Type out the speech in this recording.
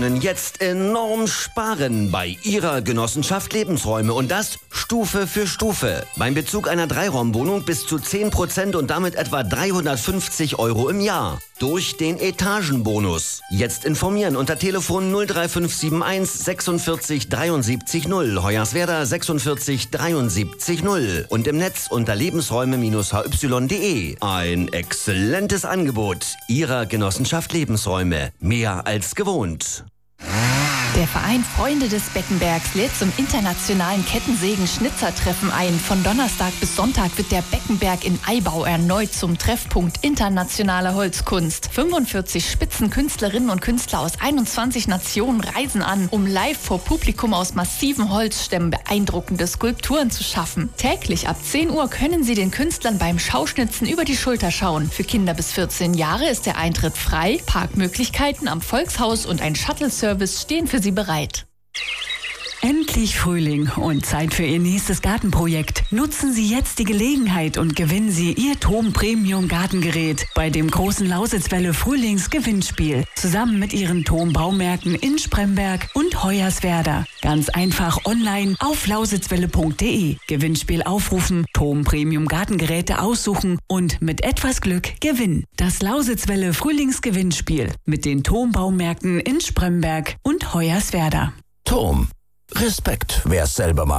Jetzt enorm sparen bei Ihrer Genossenschaft Lebensräume und das Stufe für Stufe. Beim Bezug einer Dreiraumwohnung bis zu 10% und damit etwa 350 € im Jahr. Durch den Etagenbonus. Jetzt informieren unter Telefon 03571 46 73 0, Hoyerswerda 46 73 0 und im Netz unter lebensräume-hy.de. Ein exzellentes Angebot Ihrer Genossenschaft Lebensräume. Mehr als gewohnt. Der Verein Freunde des Beckenbergs lädt zum internationalen Kettensägen-Schnitzertreffen ein. Von Donnerstag bis Sonntag wird der Beckenberg in Aibau erneut zum Treffpunkt internationaler Holzkunst. 45 Spitzenkünstlerinnen und Künstler aus 21 Nationen reisen an, um live vor Publikum aus massiven Holzstämmen beeindruckende Skulpturen zu schaffen. Täglich ab 10 Uhr können Sie den Künstlern beim Schauschnitzen über die Schulter schauen. Für Kinder bis 14 Jahre ist der Eintritt frei. Parkmöglichkeiten am Volkshaus und ein Shuttle-Service stehen für Sie bereit. Endlich Frühling und Zeit für Ihr nächstes Gartenprojekt. Nutzen Sie jetzt die Gelegenheit und gewinnen Sie Ihr TOM Premium Gartengerät bei dem großen Lausitzwelle Frühlingsgewinnspiel. Zusammen mit Ihren TOM Baumärkten in Spremberg und Hoyerswerda. Ganz einfach online auf lausitzwelle.de. Gewinnspiel aufrufen, TOM Premium Gartengeräte aussuchen und mit etwas Glück gewinnen. Das Lausitzwelle Frühlingsgewinnspiel mit den TOM Baumärkten in Spremberg und Hoyerswerda. TOM. Respekt, wer's selber macht.